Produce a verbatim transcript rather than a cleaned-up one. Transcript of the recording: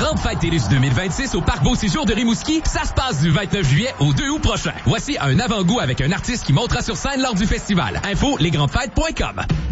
Grande fête TELUS deux mille vingt-six au Parc Beau Séjour de Rimouski, ça se passe du vingt-neuf juillet au deux août prochain. Voici un avant-goût avec un artiste qui montera sur scène lors du festival. Info, lesgrandefêtes point com.